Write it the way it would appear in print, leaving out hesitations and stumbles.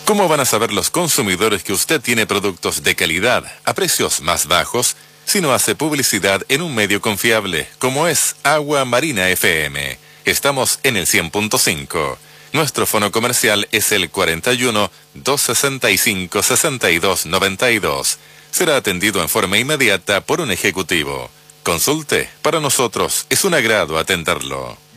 ¿Cómo van a saber los consumidores que usted tiene productos de calidad a precios más bajos si no hace publicidad en un medio confiable como es Agua Marina FM? Estamos en el 100.5. Nuestro fono comercial es el 41 265 62 92. Será atendido en forma inmediata por un ejecutivo. Consulte, para nosotros es un agrado atenderlo.